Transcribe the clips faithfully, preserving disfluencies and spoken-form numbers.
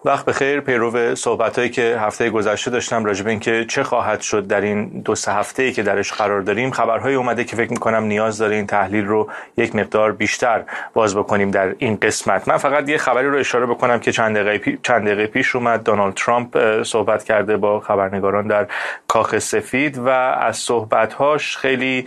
وقت بخیر. پیرو صحبتایی که هفته گذشته داشتم راجع به اینکه چه خواهد شد در این دو سه هفته‌ای که درش قرار داریم، خبرهای اومده که فکر می‌کنم نیاز داره این تحلیل رو یک مقدار بیشتر باز بکنیم در این قسمت. من فقط یه خبری رو اشاره بکنم که چند دقیقه پی... چند دقیقه پیش اومد. دونالد ترامپ صحبت کرده با خبرنگاران در کاخ سفید و از صحبت‌هاش خیلی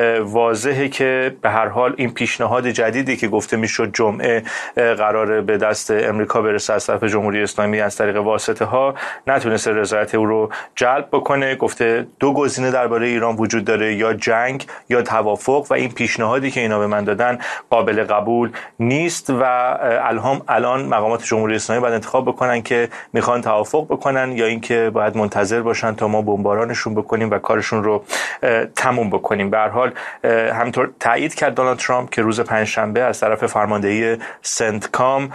واضحه که به هر حال این پیشنهاد جدیدی که گفته میشد جمعه قراره به دست امریکا برسه از طرف جمهوری اسلامی از طریق واسطه ها، نتونسته رضایت او رو جلب بکنه. گفته دو گزینه درباره ایران وجود داره، یا جنگ یا توافق، و این پیشنهادی که اینا به من دادن قابل قبول نیست و الهام الان مقامات جمهوری اسلامی باید انتخاب بکنن که میخوان توافق بکنن یا اینکه باید منتظر باشن تا ما بمبارانشون بکنیم و کارشون رو تموم بکنیم. به هر حال همینطور تایید کرد دونالد ترامپ که روز پنجشنبه از طرف فرماندهی سنتکام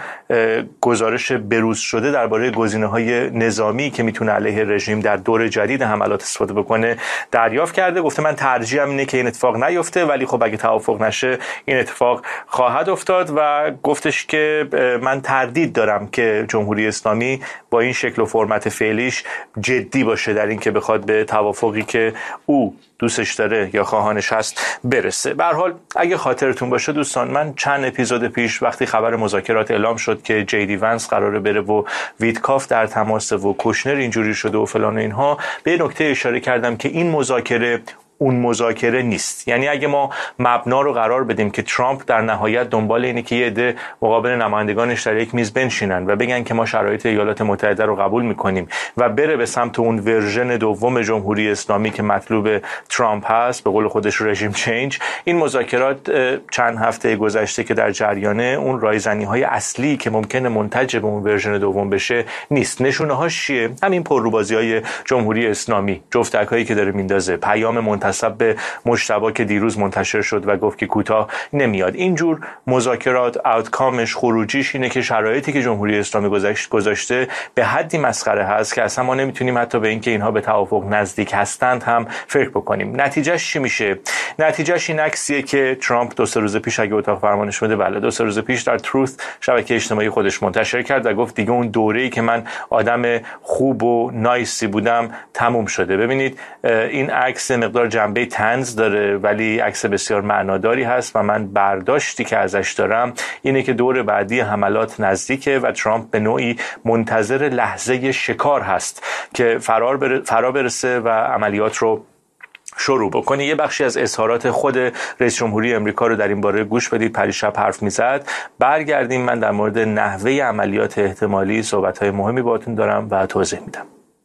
گزارش بروز شده درباره گزینه‌های نظامی که میتونه علیه رژیم در دور جدید حملات استفاده بکنه دریافت کرده. گفته من ترجیحم اینه که این اتفاق نیفته، ولی خب اگه توافق نشه این اتفاق خواهد افتاد و گفتش که من تردید دارم که جمهوری اسلامی با این شکل و فرمت فعلیش جدی باشه در این که بخواد به توافقی که او دوستش داره یا خواهانش هست برسه. به هر حال اگه خاطرتون باشه دوستان، من چند اپیزود پیش وقتی خبر مذاکرات اعلام شد که جی دی ونس قراره بره و ویتکاف در تماس و کوشنر اینجوری شده و فلان و اینها، به نکته اشاره کردم که این مذاکره اون مذاکره نیست. یعنی اگه ما مبنا رو قرار بدیم که ترامپ در نهایت دنبال اینه که یه عده مقابل نمایندگانش در یک میز بنشینن و بگن که ما شرایط ایالات متحده رو قبول میکنیم و بره به سمت اون ورژن دوم جمهوری اسلامی که مطلوب ترامپ هست، به قول خودش رژیم چینج، این مذاکرات چند هفته گذشته که در جریانه اون رایزنی‌های اصلی که ممکنه منتج به اون ورژن دوم بشه نیست. نشونه‌هاش چیه؟ همین پرروبازی‌های جمهوری اسلامی، جفتکایی که داره میندازه، پیام منتج به مجتبی که دیروز منتشر شد و گفت که کوتاه نمیاد. اینجور مذاکرات آوتکامش، خروجیش اینه که شرایطی که جمهوری اسلامی گذاشت گذاشته به حدی مسخره هست که اصلا ما نمیتونیم حتی به این که اینها به توافق نزدیک هستند هم فکر بکنیم. نتیجهش چی میشه؟ نتیجهش این عکسیه که ترامپ دو سه روز پیش، اگه اتاق فرمانش بده، بله دو سه روز پیش در تروث شبکه اجتماعی خودش منتشر کرد و گفت دیگه اون دوره‌ای که من آدم خوب و نایسی بودم تموم شده. ببینید این عکس مقدار جنبه طنز داره ولی عکس بسیار معناداری هست و من برداشتی که ازش دارم اینه که دور بعدی حملات نزدیکه و ترامپ به نوعی منتظر لحظه شکار هست که فرار بر... فرا برسه و عملیات رو شروع بکنه. یه بخشی از اظهارات خود رئیس جمهوری امریکا رو در این باره گوش بدید. پریشب حرف میزد. برگردیم من در مورد نحوه عملیات احتمالی صحبت‌های مهمی باهاتون دارم و توضیح میدم.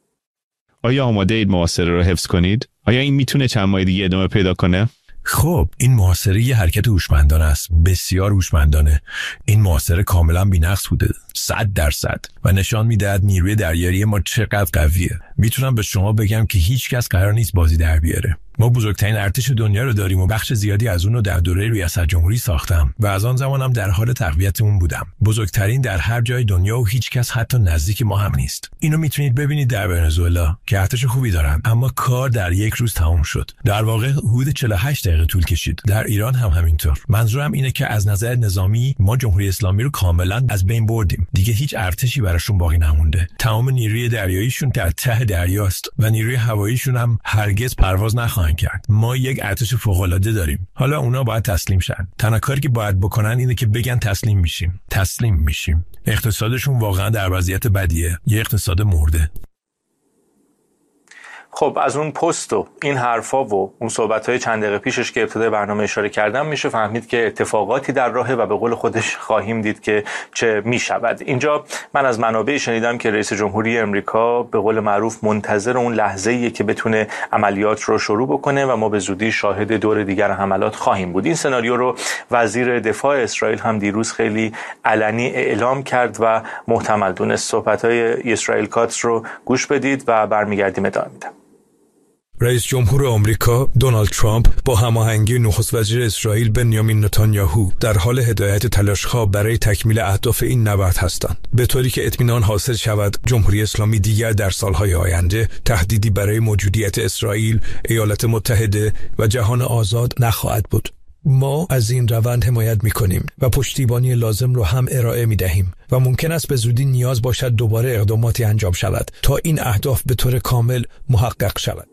آیا آماده اید محاصره رو حفظ کنید؟ آیا این میتونه چند ماه دیگه ادامه پیدا کنه؟ خب این محاصره یه حرکت هوشمندانه است، بسیار هوشمندانه. این محاصره کاملا بی‌نقص بوده، صد درصد، و نشان میدهد نیروی دریایی ما چقدر قویه. میتونم به شما بگم که هیچ کس قرار نیست بازی در بیاره. ما بزرگترین ارتش دنیا رو داریم و بخش زیادی از اون رو در دوره ریاست جمهوری ساختم و از آن زمانم در حال تقویت اون بودم. بزرگترین در هر جای دنیا و هیچ کس حتی نزدیک ما هم نیست. اینو میتونید ببینید در ونزوئلا که ارتش خوبی دارن، اما کار در یک روز تموم شد. در واقع حدود چهل و هشت دقیقه طول کشید. در ایران هم همینطور. منظورم اینه که از نظر نظامی ما جمهوری اسلامی رو کاملا از بین بردیم. دیگه هیچ ارتشی براشون باقی نمونده. تمام نیروی دریاییشون در ته دریاست و نیروی هواییشون هم هرگز پرواز نخواهند کرد. ما یک ارتش فوق‌العاده داریم. حالا اونا باید تسلیم شن. تنها کاری که باید بکنن اینه که بگن تسلیم میشیم. تسلیم میشیم. اقتصادشون واقعا در وضعیت بدیه. یه اقتصاد مرده. خب از اون پست و این حرفا و اون صحبت‌های چند دقیقه پیشش که ابتدای برنامه اشاره کردم میشه فهمید که اتفاقاتی در راهه و به قول خودش خواهیم دید که چه میشود. اینجا من از منابع شنیدم که رئیس جمهوری امریکا به قول معروف منتظر اون لحظه‌ایه که بتونه عملیات رو شروع بکنه و ما به زودی شاهد دور دیگر حملات خواهیم بود. این سناریو رو وزیر دفاع اسرائیل هم دیروز خیلی علنی اعلام کرد و محتمل دونست. صحبت‌های اسرائیل کاتس رو گوش بدید و برمیگردیم ادامه میدم. رئیس جمهور آمریکا دونالد ترامپ با هماهنگی نخست وزیر اسرائیل بنیامین نتانیاهو در حال هدایت تلاش‌ها برای تکمیل اهداف این نبرد هستند، به طوری که اطمینان حاصل شود جمهوری اسلامی دیگر در سالهای آینده تهدیدی برای موجودیت اسرائیل، ایالات متحده و جهان آزاد نخواهد بود. ما از این روند حمایت می‌کنیم و پشتیبانی لازم رو هم ارائه می‌دهیم و ممکن است به زودی نیاز باشد دوباره اقداماتی انجام شود تا این اهداف به طور کامل محقق شود.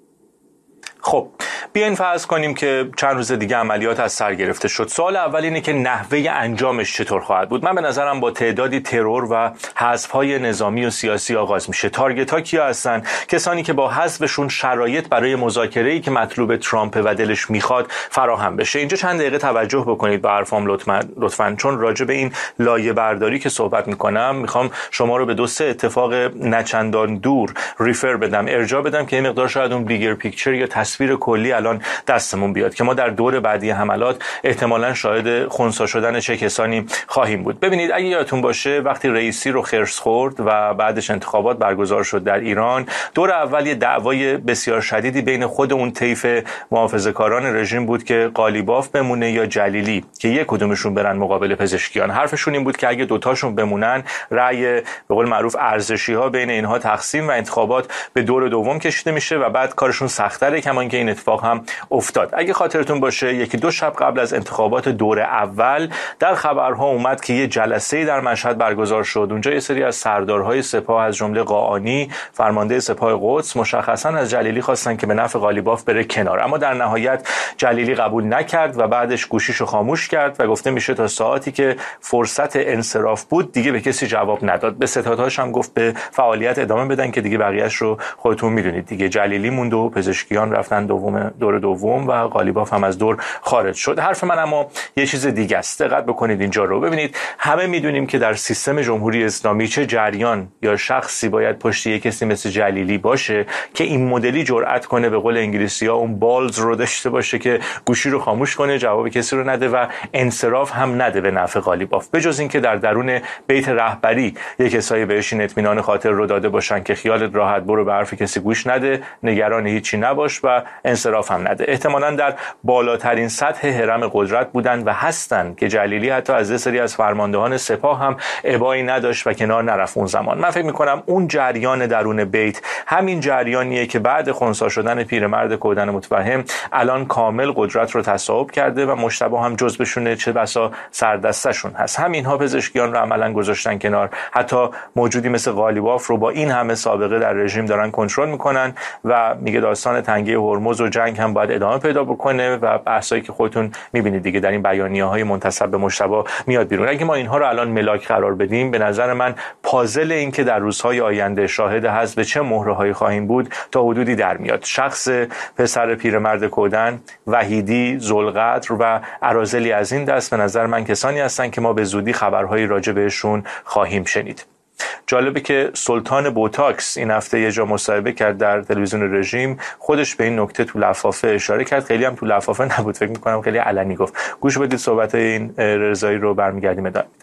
خب بیاین فرض کنیم که چند روز دیگه عملیات از سر گرفته شد. سوال اول اینه که نحوه انجامش چطور خواهد بود؟ من به نظرم با تعدادی ترور و حذف‌های نظامی و سیاسی آغاز میشه. تارگت ها کیا هستن؟ کسانی که با حذفشون شرایط برای مذاکره‌ای که مطلوب ترامپ و دلش میخواد فراهم بشه. اینجا چند دقیقه توجه بکنید به حرفام لطفاً لطفاً چون راجع به این لایه برداری که صحبت میکنم میخوام شما رو به دو سه اتفاق نچندان دور ریفر بدم، ارجاع بدم که این مقدار شاید اون بیگر پیکچر یا تصویر کلی الان دستمون بیاد که ما در دور بعدی حملات احتمالاً شاهد خنثی شدن چه کسانی خواهیم بود. ببینید اگه یادتون باشه وقتی رئیسی رو خرس خورد و بعدش انتخابات برگزار شد در ایران، دور اول یه دعوای بسیار شدیدی بین خود اون طیف محافظه‌کاران رژیم بود که قالیباف بمونه یا جلیلی که یک کدومشون برن مقابل پزشکیان. حرفشون این بود که اگه دوتاشون بمونن رأی به قول معروف ارزشی‌ها بین اینها تقسیم و انتخابات به دور دوم کشیده میشه و بعد کارشون سخت‌تره، کما اینکه این اتفاق هم افتاد. اگه خاطرتون باشه یکی دو شب قبل از انتخابات دور اول در خبرها اومد که یه جلسه‌ای در مشهد برگزار شد. اونجا یه سری از سردارهای سپاه از جمله قاآنی فرمانده سپاه قدس مشخصاً از جلیلی خواستن که به نفع قالیباف بره کنار، اما در نهایت جلیلی قبول نکرد و بعدش گوشیشو خاموش کرد و گفته میشه تا ساعتی که فرصت انصراف بود دیگه به کسی جواب نداد. به ستادهاش هم گفت به فعالیت ادامه بدن که دیگه بقیه‌اش رو خودتون میدونید دیگه. جلیلی موند و پزشکیان رفتن دوم دور دوم و قالیباف هم از دور خارج شد. حرف من اما یه چیز دیگه است. دقت بکنید اینجا رو. ببینید همه میدونیم که در سیستم جمهوری اسلامی چه جریان یا شخصی باید پشت یک کسی مثل جلیلی باشه که این مدلی جرأت کنه به قول انگلیسی‌ها اون بالز رو داشته باشه که گوشی رو خاموش کنه، جواب کسی رو نده و انصراف هم نده به نفع قالیباف. بجز اینکه در درون بیت رهبری یک کسایی بهش این اطمینان خاطر رو داده باشن که خیالت راحت، برو به حرف کسی گوش نده، نگران هیچی نباش و انصراف هم نده. احتمالاً در بالاترین سطح هرم قدرت بودن و هستن که جلیلی حتی از یه سری از فرماندهان سپاه هم ابایی نداشت و کنار نرفت اون زمان. من فکر می‌کنم اون جریان درون بیت همین جریانیه که بعد خنثی شدن پیرمرد کودن متفهم الان کامل قدرت رو تصاحب کرده و مجتبی هم جزبشونه، چه بسا سردستشون هست. همینها پزشکیان رو عملاً گذاشتن کنار. حتی موجودی مثل قالیباف رو با این همه سابقه در رژیم دارن کنترل میکنن و میگه داستان تنگه هرمز و جنگ هم باید ادامه پیدا بکنه و بحثایی که خودتون میبینید دیگه در این بیانیه‌های منتسب به مجتبی میاد بیرون. اگه ما اینها رو الان ملاک قرار بدیم، به نظر من پازل این که در روزهای آینده شاهد حذف چه مهره‌هایی خواهیم بود تا حدودی در میاد. شخص پسر پیرمرد کودن، وحیدی، ذوالقدر و اراذلی از این دست به نظر من کسانی هستن که ما به زودی خبرهایی راجع بهشون خواهیم شنید. جالبه که سلطان بوتاکس این هفته یه جا مصاحبه کرد در تلویزیون رژیم، خودش به این نکته تو لفافه اشاره کرد. خیلی هم تو لفافه نبود، فکر می‌کنم خیلی علنی گفت. گوش بدید صحبت‌های این رضایی رو، برمیگردیم ادامه میدم.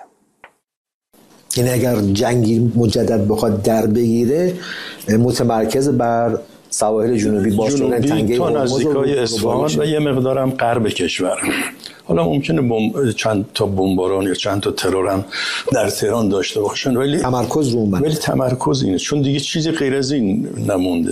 این اگر جنگی مجدد بخواد در بگیره متمرکز بر سواحل جنوبی باشه، تنگه تا نزدیکای اصفهان و یه مقدارم غرب کشور. حالا ممکنه بم... چند تا بمباران یا چند تا ترور هم در تهران داشته باشن، ولی تمرکز رو اومد. ولی تمرکز اینه، چون دیگه چیزی غیر از این نمونده.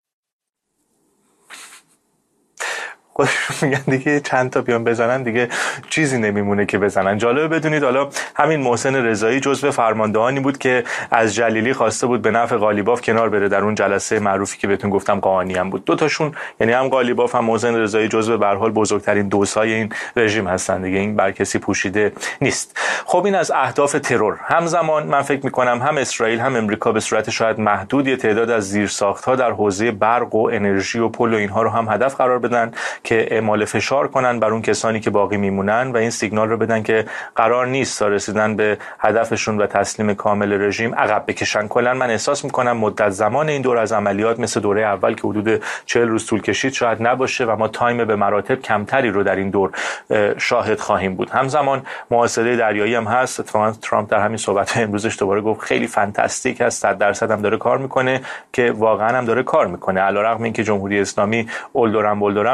میگن دیگه چند تا بیان بزنن دیگه چیزی نمیمونه که بزنن. جالبه بدونید حالا همین محسن رضایی جزو فرماندهانی بود که از جلیلی خواسته بود به نفع قالیباف کنار بره در اون جلسه معروفی که بهتون گفتم قاآنی هم بود. دو تاشون یعنی هم قالیباف هم محسن رضایی جزو به هر حال بزرگترین دوستای این رژیم هستن دیگه، این بر کسی پوشیده نیست. خب این از اهداف ترور. همزمان من فکر میکنم هم اسرائیل هم امریکا به صورت شاید محدود یه تعداد از زیرساخت‌ها در حوزه برق و انرژی و پل و اینها رو هم هدف قرار بدن که اعمال فشار کنن بر اون کسانی که باقی میمونن و این سیگنال رو بدن که قرار نیست تا رسیدن به هدفشون و تسلیم کامل رژیم عقب بکشن. کلا من احساس میکنم مدت زمان این دور از عملیات مثل دوره اول که حدود چهل روز طول کشید شاید نباشه و ما تایم به مراتب کمتری رو در این دور شاهد خواهیم بود. همزمان محاصره دریایی هم هست. اتفاقا ترامپ در همین صحبت امروزش دوباره گفت خیلی فانتاستیک است، صد درصد هم داره کار میکنه که واقعا هم داره کار میکنه، علیرغم اینکه جمهوری اسلامی اولدورم بولدورم میکنه که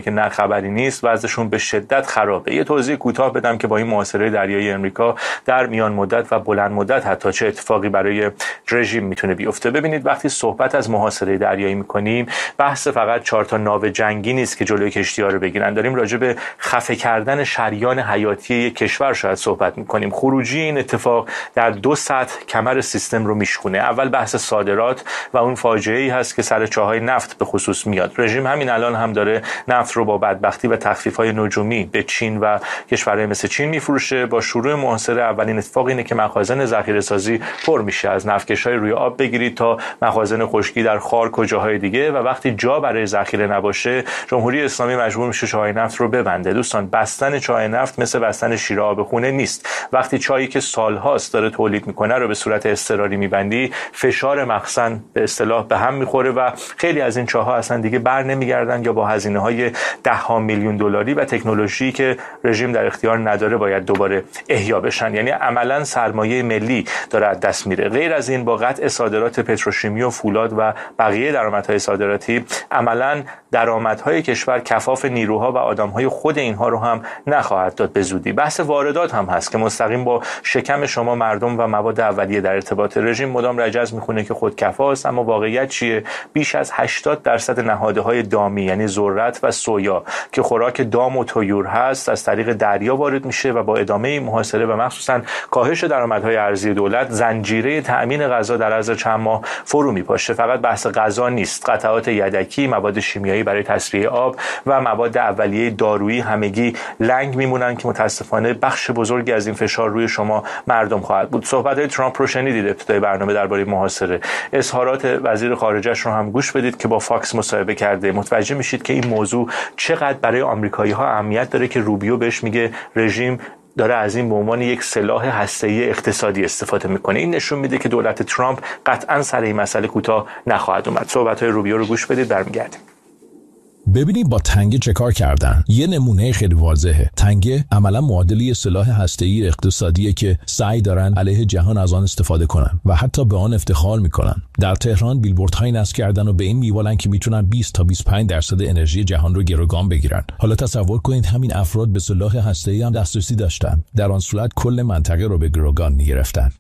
که نه خبری نیست وضعشون به شدت خرابه. یه توضیح کوتاه بدم که با این محاصره دریایی امریکا در میان مدت و بلند مدت حتی چه اتفاقی برای رژیم میتونه بیفته. ببینید وقتی صحبت از محاصره دریایی میکنیم بحث فقط چهار تا ناو جنگی نیست که جلوی کشتی‌ها رو بگیرن، داریم راجع به خفه کردن شریان حیاتی یک کشور شاید صحبت میکنیم. خروجی این اتفاق در دو سطح کمر سیستم رو میشکونه. اول بحث صادرات و اون فاجعه‌ای هست که سر چاهای نفت به خصوص میاد. رژیم همین الان هم داره نفت رو با بدبختی و تخفیف‌های نجومی به چین و کشورهای مثل چین میفروشه. با شروع محاصره اولین اتفاق اینه که مخازن ذخیره‌سازی پر میشه، از نفتکش‌های روی آب بگیرید تا مخازن خشکی در خارک و جاهای دیگه، و وقتی جا برای ذخیره نباشه جمهوری اسلامی مجبور میشه چاهای نفت رو ببنده. دوستان بستن چای نفت مثل بستن شیر آب خونه نیست. وقتی چایی که سالهاست داره تولید میکنه رو به صورت اضطراری میبندی فشار مخزن به اصطلاح به هم میخوره و خیلی از این چاها اصلا دیگه بر نمیگردن یا با هزینه های ده ها میلیون دلاری و تکنولوژی که رژیم در اختیار نداره باید دوباره احیا بشن. یعنی عملا سرمایه ملی داره از دست میره. غیر از این با قطع صادرات پتروشیمی و فولاد و بقیه درآمدهای صادراتی عملا درآمدهای کشور کفاف نیروها و آدمهای خود اینها رو هم نخواهد داد به زودی. بحث واردات هم هست که مستقیم با شکم شما مردم و مواد اولیه در ارتباط. رژیم مدام رجز میخونه که خودکفاست، اما واقعیت چیه؟ بیش از هشتاد درصد نهادهای دامی یعنی ذرت و سویا که خوراک دام و طیور هست از طریق دریا وارد میشه و با ادامه این محاصره و مخصوصا کاهش درآمدهای ارزی دولت زنجیره تأمین غذا در عرض چند ماه فرو میپاشه. فقط بحث غذا نیست، قطعات یدکی، مواد شیمیایی برای تصفیه آب و مواد اولیه دارویی همگی لنگ میمونن که متاسفانه بخش بزرگی از این فشار روی شما مردم خواهد بود. صحبت‌های ترامپ رو شنیدید ابتدای برنامه درباره محاصره. اظهارات وزیر خارجه‌اش رو هم گوش بدید که با فاکس مصاحبه کرده. متوجه میشید که این موضوع چقدر برای آمریکایی‌ها اهمیت داره که روبیو بهش میگه رژیم داره از این به عنوان یک سلاح هسته‌ای اقتصادی استفاده میکنه. این نشون میده که دولت ترامپ قطعاً سر این مسئله کوتاه نخواهد اومد. صحبت‌های روبیو رو گوش بدید، برمیگردیم. ببینید با تنگه چه کار کردن. یه نمونه خیلی واضحه. تنگه عملا معادلی سلاح هسته‌ای اقتصادیه که سعی دارن علیه جهان از آن استفاده کنن و حتی به آن افتخار میکنن. در تهران بیلبوردهای نصب کردن و به این میوالن که میتونن بیست تا بیست و پنج درصد انرژی جهان رو گروگان بگیرن. حالا تصور کنید همین افراد به سلاح هسته‌ای هم دسترسی داشتن. در آن صورت کل منطقه رو به گروگان میگرفتن.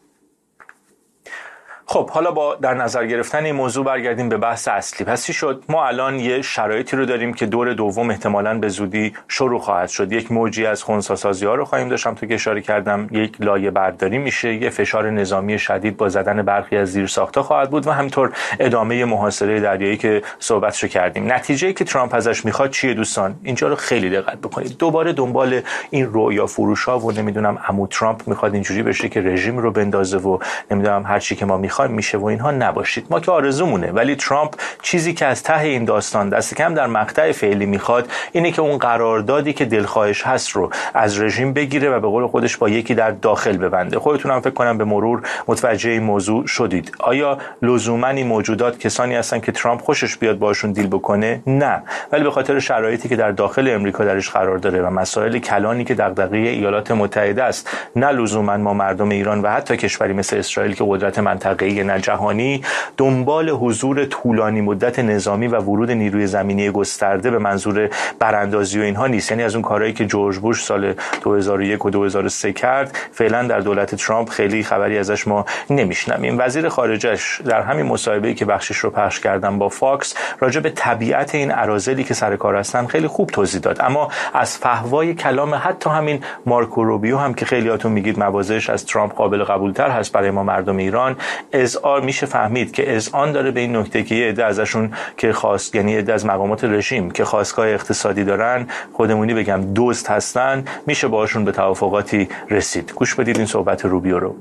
خب حالا با در نظر گرفتن این موضوع برگردیم به بحث اصلی. پس چی شد؟ ما الان یه شرایطی رو داریم که دور دوم احتمالاً به زودی شروع خواهد شد. یک موجی از خنثی‌سازی‌ها رو خواهیم داشتم تو که اشاره کردم، یک لایه برداری میشه، یه فشار نظامی شدید با زدن برخی از زیرساخت‌ها خواهد بود و همینطور ادامه محاصره دریایی که صحبتشو کردیم. نتیجه‌ای که ترامپ ازش میخواد چیه دوستان؟ اینجا رو خیلی دقت بکنید. دوباره دنبال این رویا فروش‌ها و نمیدونم عمو ترامپ میخواد اینجوری بشه که رژیم رو بندازه و نمیدونم هر چی که ما میشه و اینها نباشید. ما که آرزومونه، ولی ترامپ چیزی که از ته این داستان دست کم در مقطع فعلی میخواد اینه که اون قراردادی که دلخواهش هست رو از رژیم بگیره و به قول خودش با یکی در داخل ببنده. خودتون هم فکر کنم به مرور متوجه این موضوع شدید. آیا لزوما این موجودات کسانی هستن که ترامپ خوشش بیاد باشون دیل بکنه؟ نه، ولی به خاطر شرایطی که در داخل امریکا درش قرار داره و مسائل کلانی که دغدغه ایالات متحده است، نه لزوما ما مردم ایران و حتی کشوری مثل اسرائیل که قدرت منطقه‌ای نه جهانی دنبال حضور طولانی مدت نظامی و ورود نیروی زمینی گسترده به منظور براندازی و اینها نیست. یعنی از اون کارهایی که جورج بوش سال دو هزار و یک و دو هزار و سه کرد فعلا در دولت ترامپ خیلی خبری ازش ما نمیشنویم. وزیر خارجه‌اش در همین مصاحبه‌ای که بخشش رو پخش کردم با فاکس راجع به طبیعت این اراذلی که سر کار هستن خیلی خوب توضیح داد، اما از فحوای کلام حتی همین مارکو روبیو هم که خیلیاتون میگید مواضعش از ترامپ قابل قبولتر هست برای ما مردم ایران، اذعان میشه فهمید که اذعان داره به این نکته که یه عده ازشون که خاص یعنی عده از مقامات رژیم که خواستگاه اقتصادی دارن، خودمونی بگم دوست هستن، میشه باهاشون به توافقاتی رسید. گوش بدید این صحبت روبیو رو.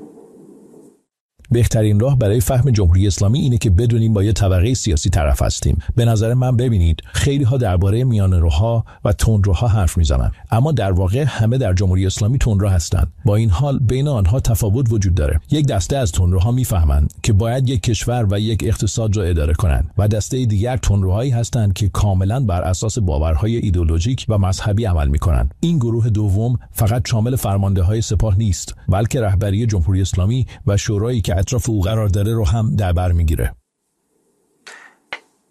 بهترین راه برای فهم جمهوری اسلامی اینه که بدونیم با یه طبقه سیاسی طرف هستیم. به نظر من ببینید خیلی ها درباره میانه‌روها و تندروها حرف میزنن، اما در واقع همه در جمهوری اسلامی تندرو هستن. با این حال بین آنها تفاوت وجود داره. یک دسته از تندروها میفهمن که باید یک کشور و یک اقتصاد را اداره کنن و دسته دیگر تندروهایی هستند که کاملا بر اساس باورهای ایدئولوژیک و مذهبی عمل میکنن. این گروه دوم فقط شامل فرمانده‌های سپاه نیست، بلکه رهبری جمهوری اسلامی و شورایی که اطراف او قرار داره رو هم در بر میگیره.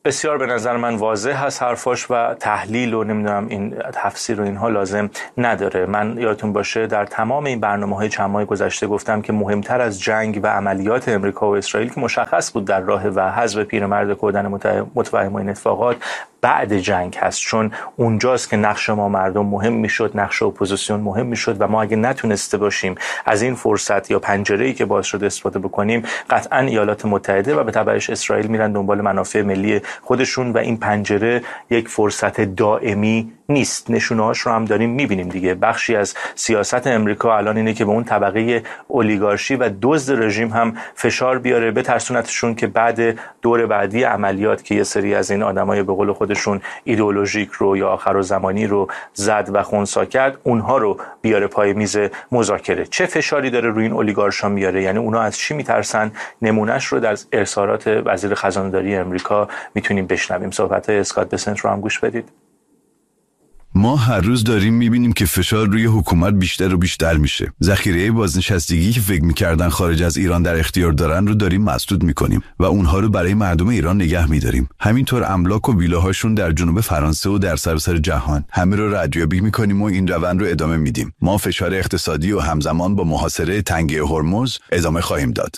بسیار به نظر من واضح هست حرفاش و تحلیل و نمیدونم این تفسیر و اینها لازم نداره. من یادتون باشه در تمام این برنامه‌های چند ماه گذشته گفتم که مهمتر از جنگ و عملیات امریکا و اسرائیل که مشخص بود در راه و حذف پیرمرد کردن متفاهم این اتفاقات بعد جنگ هست، چون اونجاست که نقش ما مردم مهم میشد، نقش اپوزیسیون مهم میشد و ما اگه نتونسته باشیم از این فرصت یا پنجره‌ای که باعث شده استفاده بکنیم، قطعاً ایالات متحده و به تبعش اسرائیل میرن دنبال منافع ملی خودشون و این پنجره یک فرصت دائمی نیست. نشونه‌هاش رو هم داریم میبینیم دیگه. بخشی از سیاست امریکا الان اینه که به اون طبقه اولیگارشی و دزد رژیم هم فشار بیاره، بترسونتشون که بعد دور بعدی عملیات که یه سری از این آدمای به قول خودشون ایدئولوژیک رو یا آخرالزمانی رو زد و خنثی کرد، اونها رو بیاره پای میز مذاکره. چه فشاری داره روی این اولیگارشا میاره؟ یعنی اونا از چی میترسن؟ نمونهش رو در ارسالات وزیر خزانه‌داری امریکا میتونیم بشنویم. صحبت‌های اسکات بسنت رو هم گوش بدید. ما هر روز داریم میبینیم که فشار روی حکومت بیشتر و بیشتر میشه. ذخیره بازنشستگی که فکر میکردن خارج از ایران در اختیار دارن رو داریم مسدود میکنیم و اونها رو برای مردم ایران نگه میداریم. همینطور املاک و ویلاهاشون در جنوب فرانسه و در سراسر جهان، همه رو ردیابی میکنیم و این روند رو ادامه میدیم. ما فشار اقتصادی و همزمان با محاصره تنگه هرمز ادامه خواهیم داد.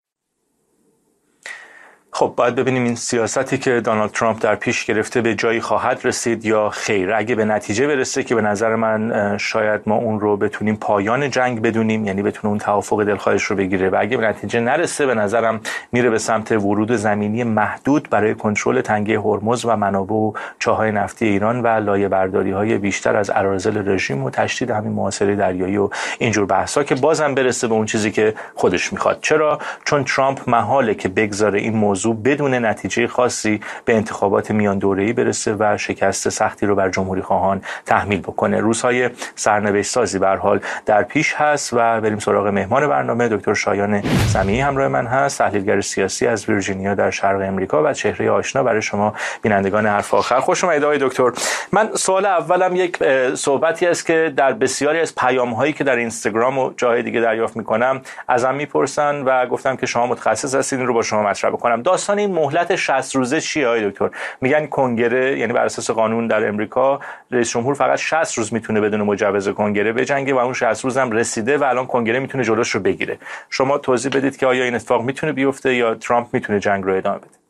خب باید ببینیم این سیاستی که دونالد ترامپ در پیش گرفته به جایی خواهد رسید یا خیر. اگه به نتیجه برسه که به نظر من شاید ما اون رو بتونیم پایان جنگ بدونیم، یعنی بتونه اون توافق دلخواهش رو بگیره، و اگه به نتیجه نرسه به نظرم میره به سمت ورود زمینی محدود برای کنترل تنگه هرمز و منابع و چاهای نفتی ایران و لایه برداری های بیشتر از اراذل رژیم و تشدید همین محاصره دریایی و اینجور بحثا که بازم برسه به اون چیزی که خودش میخواد. چرا؟ چون ترامپ محاله که بگذاره این موضوع بدون نتیجه خاصی به انتخابات میان دوره‌ای برسه و شکست سختی رو بر جمهوری خواهان تحمیل بکنه. روزهای سرنوشت سازی به هر حال در پیش هست و بریم سراغ مهمان برنامه. دکتر شایان سمیعی همراه من هست، تحلیلگر سیاسی از ویرجینیا در شرق امریکا و چهره آشنا برای شما بینندگان حرف آخر. خوش اومدید آقای دکتر. من سوال اولم یک صحبتی است که در بسیاری از پیام‌هایی که در اینستاگرام و جاهای دیگه دریافت می‌کنم ازم میپرسن و گفتم که شما متخصص هستید این رو با شما مطرح بکنم. داستان این مهلت شصت روزه چیه آقای دکتر؟ میگن کنگره، یعنی بر اساس قانون در امریکا رئیس جمهور فقط شصت روز میتونه بدون مجوز کنگره بجنگه و اون شصت روز هم رسیده و الان کنگره میتونه جلوش رو بگیره. شما توضیح بدید که آیا این اتفاق میتونه بیفته یا ترامپ میتونه جنگ رو ادامه بده؟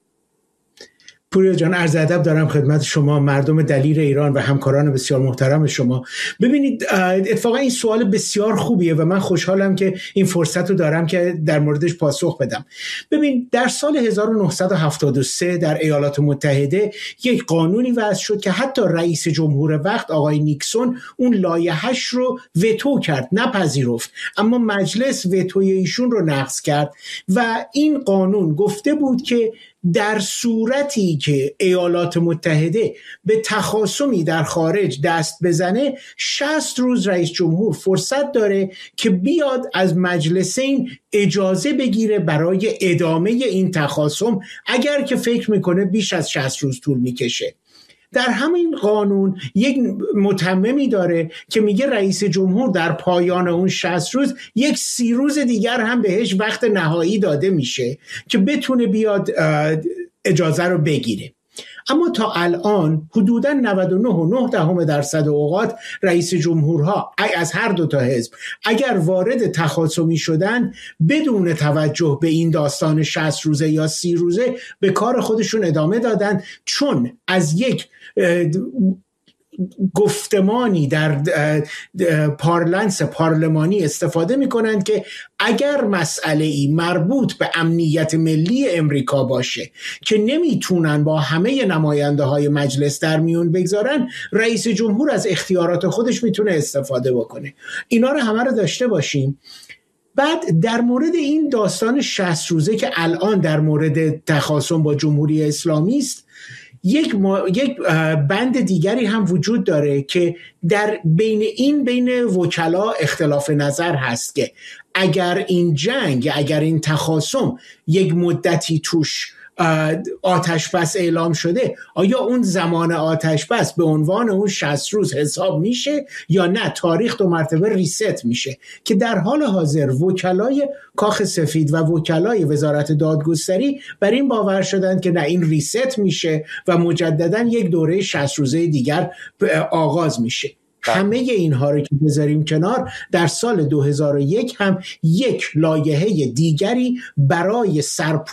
پوریا جان، عرض ادب دارم خدمت شما، مردم دلیر ایران و همکاران بسیار محترم شما. ببینید اتفاقا این سوال بسیار خوبیه و من خوشحالم که این فرصت رو دارم که در موردش پاسخ بدم. ببین، در سال هزار و نهصد و هفتاد و سه در ایالات متحده یک قانونی وضع شد که حتی رئیس جمهور وقت آقای نیکسون اون لایحه‌اش رو وتو کرد، نپذیرفت، اما مجلس وتوی ایشون رو نقض کرد و این قانون گفته بود که در صورتی که ایالات متحده به تخاصمی در خارج دست بزنه، شصت روز رئیس جمهور فرصت داره که بیاد از مجلسین اجازه بگیره برای ادامه این تخاصم، اگر که فکر میکنه بیش از شصت روز طول میکشه. در همین قانون یک متممی داره که میگه رئیس جمهور در پایان اون شصت روز یک سی روز دیگر هم بهش وقت نهایی داده میشه که بتونه بیاد اجازه رو بگیره. اما تا الان حدوداً نود و نه و نه دهم درصد اوقات رئیس جمهورها از هر دو تا حزب اگر وارد تخاصمی شدن، بدون توجه به این داستان شصت روزه یا سی روزه به کار خودشون ادامه دادن، چون از یک گفتمانی در پارلنس پارلمانی استفاده میکنند که اگر مسئله ای مربوط به امنیت ملی امریکا باشه که نمیتونن با همه نماینده های مجلس در میون بگذارن، رئیس جمهور از اختیارات خودش میتونه استفاده بکنه. اینا رو همه رو داشته باشیم. بعد در مورد این داستان شصت روزه که الان در مورد تخاصم با جمهوری اسلامی است، یک, ما، یک بند دیگری هم وجود داره که در بین این بین وکلا اختلاف نظر هست که اگر این جنگ، اگر این تخاصم یک مدتی توش آتش بس اعلام شده، آیا اون زمان آتش بس به عنوان اون شصت روز حساب میشه یا نه تاریخ دو مرتبه ریست میشه؟ که در حال حاضر وکلای کاخ سفید و وکلای وزارت دادگستری بر این باور شدند که نه، این ریست میشه و مجددا یک دوره شصت روزه دیگر آغاز میشه. همه اینها رو که بذاریم کنار، در سال دو هزار و یک هم یک لایحه دیگری برای سرپوشی